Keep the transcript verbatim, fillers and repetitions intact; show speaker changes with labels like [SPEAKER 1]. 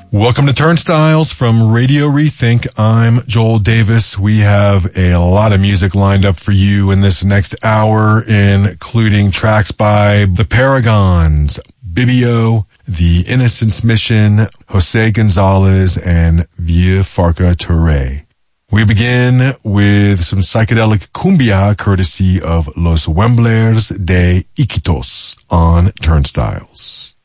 [SPEAKER 1] Welcome to Turnstiles from Radio Rethink. I'm Joel Davis. We have a lot of music lined up for you in this next hour, including tracks by The Paragons, Bibio, The Innocence Mission, Jose Gonzalez, and Vieux Farka Touré. We begin with some psychedelic cumbia courtesy of Los Wemblers de Iquitos on Turnstiles.